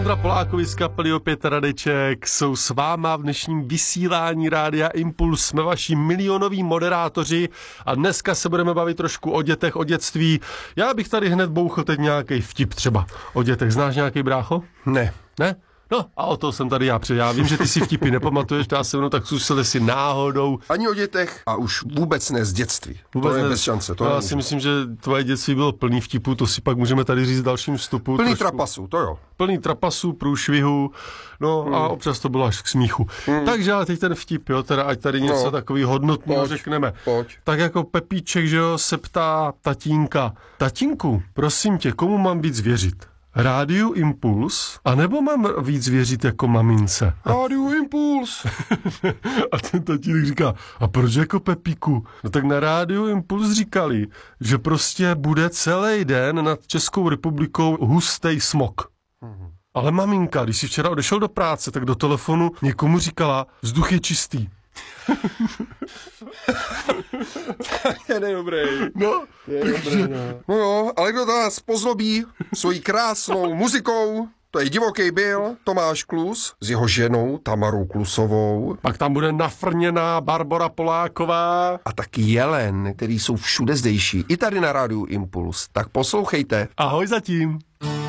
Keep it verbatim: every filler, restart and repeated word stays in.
Ondra Polákovi z kapely Opět Radeček jsou s váma v dnešním vysílání Rádia Impuls. Jsme vaši milionoví moderátoři a dneska se budeme bavit trošku o dětech, o dětství. Já bych tady hned bouchl teď nějaký vtip třeba o dětech. Znáš nějaký, brácho? Ne. Ne? No a o to jsem tady já před. Já vím, že ty si vtipy nepamatuješ, já se mnou tak zkusili si náhodou. Ani o dětech a už vůbec ne z dětství. Vůbec to je ne. bez šance. To no, já si myslím, že tvoje dětství bylo plný vtipů, to si pak můžeme tady říct v dalším vstupu. Plný trošku. trapasů, to jo. Plný trapasů, průšvihu, no hmm. a občas to bylo až k smíchu. Hmm. Takže ale teď ten vtip, jo, teda ať tady něco no. takový hodnotného řekneme. Pojď. Tak jako Pepíček, že jo, se ptá tatínka. Tatínku, prosím tě, komu mám víc věřit? Rádiu Impuls? A nebo mám víc věřit jako mamince? Rádiu Impuls. A ten tatínek říká, a proč jako Pepíku? No tak na Rádiu Impuls říkali, že prostě bude celý den nad Českou republikou hustej smog. Mm-hmm. Ale maminka, když si včera odešel do práce, tak do telefonu někomu říkala, vzduch je čistý. je nedobrý. No, je dobrý, no. no jo, ale kdo nás pozlobí svojí krásnou muzikou, to je Divoký Bill, Tomáš Klus s jeho ženou Tamarou Klusovou. Pak tam bude nafrněná Barbora Poláková. A taky Jelen, který jsou všude zdejší, i tady na Rádiu Impuls. Tak poslouchejte. Ahoj zatím.